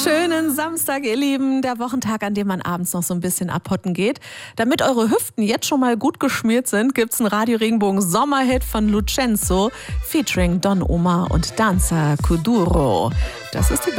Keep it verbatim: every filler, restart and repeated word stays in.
Schönen Samstag, ihr Lieben. Der Wochentag, an dem man abends noch so ein bisschen abhotten geht. Damit eure Hüften jetzt schon mal gut geschmiert sind, gibt's einen Radio Regenbogen Sommerhit von Lucenzo featuring Don Omar und Danza Kuduro. Das ist die